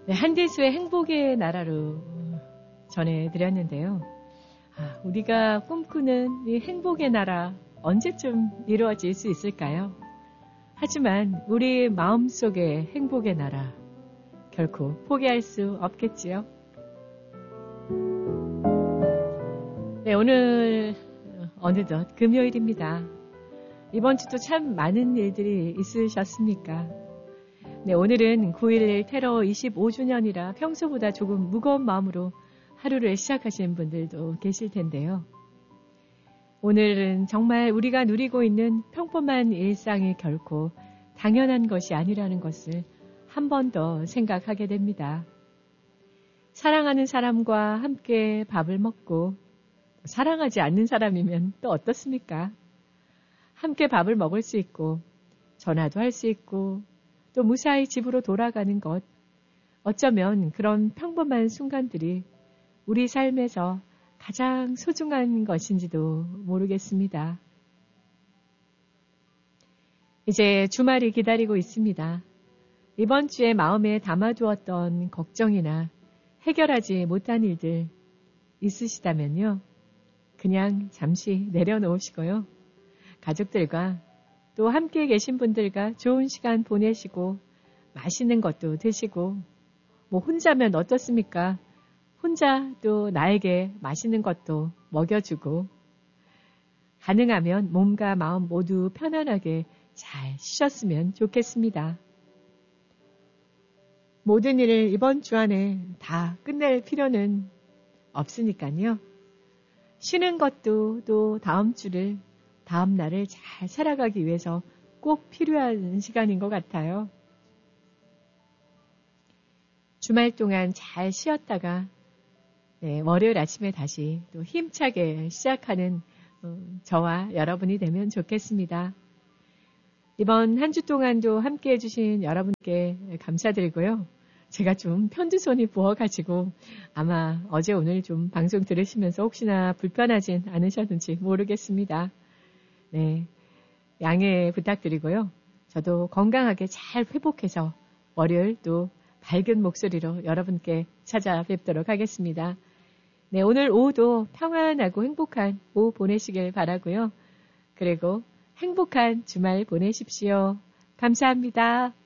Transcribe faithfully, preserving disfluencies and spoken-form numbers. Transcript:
네, 한디수의 행복의 나라로 전해드렸는데요. 아, 우리가 꿈꾸는 이 행복의 나라 언제쯤 이루어질 수 있을까요? 하지만 우리 마음속의 행복의 나라 결코 포기할 수 없겠지요. 네, 오늘 어느덧 금요일입니다. 이번 주도 참 많은 일들이 있으셨습니까? 네, 오늘은 구일일 테러 이십오 주년이라 평소보다 조금 무거운 마음으로 하루를 시작하시는 분들도 계실 텐데요. 오늘은 정말 우리가 누리고 있는 평범한 일상이 결코 당연한 것이 아니라는 것을 한 번 더 생각하게 됩니다. 사랑하는 사람과 함께 밥을 먹고 사랑하지 않는 사람이면 또 어떻습니까? 함께 밥을 먹을 수 있고 전화도 할 수 있고 또 무사히 집으로 돌아가는 것, 어쩌면 그런 평범한 순간들이 우리 삶에서 가장 소중한 것인지도 모르겠습니다. 이제 주말이 기다리고 있습니다. 이번 주에 마음에 담아두었던 걱정이나 해결하지 못한 일들 있으시다면요. 그냥 잠시 내려놓으시고요. 가족들과 또 함께 계신 분들과 좋은 시간 보내시고 맛있는 것도 드시고 뭐 혼자면 어떻습니까? 혼자 또 나에게 맛있는 것도 먹여주고 가능하면 몸과 마음 모두 편안하게 잘 쉬셨으면 좋겠습니다. 모든 일을 이번 주 안에 다 끝낼 필요는 없으니까요. 쉬는 것도 또 다음 주를 다음 날을 잘 살아가기 위해서 꼭 필요한 시간인 것 같아요. 주말 동안 잘 쉬었다가 네, 월요일 아침에 다시 또 힘차게 시작하는 어, 저와 여러분이 되면 좋겠습니다. 이번 한 주 동안도 함께 해주신 여러분께 감사드리고요. 제가 좀 편두손이 부어가지고 아마 어제 오늘 좀 방송 들으시면서 혹시나 불편하진 않으셨는지 모르겠습니다. 네, 양해 부탁드리고요. 저도 건강하게 잘 회복해서 월요일 또 밝은 목소리로 여러분께 찾아뵙도록 하겠습니다. 네, 오늘 오후도 평안하고 행복한 오후 보내시길 바라고요. 그리고 행복한 주말 보내십시오. 감사합니다.